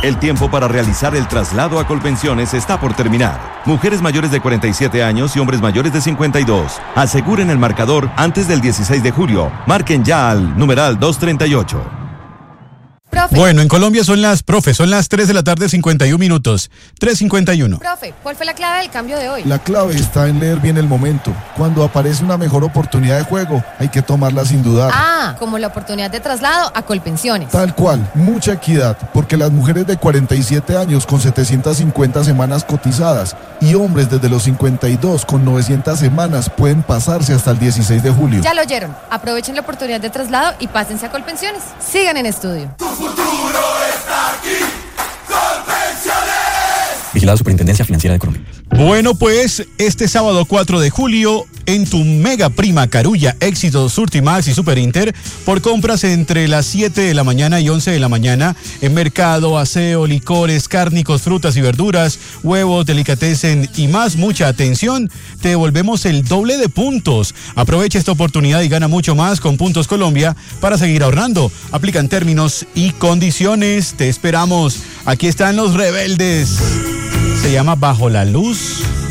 El tiempo para realizar el traslado a Colpensiones está por terminar. Mujeres mayores de 47 años y hombres mayores de 52. Aseguren el marcador antes del 16 de julio. Marquen ya al numeral 238. Profe. Bueno, en Colombia son las 3 de la tarde, 51 minutos. 3:51. Profe, ¿cuál fue la clave del cambio de hoy? La clave está en leer bien el momento. Cuando aparece una mejor oportunidad de juego, hay que tomarla sin dudar. Ah, como la oportunidad de traslado a Colpensiones. Tal cual, mucha equidad, porque las mujeres de 47 años con 750 semanas cotizadas y hombres desde los 52 con 900 semanas pueden pasarse hasta el 16 de julio. Ya lo oyeron. Aprovechen la oportunidad de traslado y pásense a Colpensiones. Sigan en estudio. Futuro está aquí. Colpensiones. Vigilado Superintendencia Financiera de Colombia. Bueno, pues este sábado 4 de julio en tu Mega Prima Carulla, Éxito, Surtimax y Super Inter, por compras entre las 7 de la mañana y 11 de la mañana en mercado, aseo, licores, cárnicos, frutas y verduras, huevos, delicatessen y más. Mucha atención, te devolvemos el doble de puntos. Aprovecha esta oportunidad y gana mucho más con Puntos Colombia para seguir ahorrando. Aplican términos y condiciones. Te esperamos. Aquí están los rebeldes. Se llama Bajo la Luz.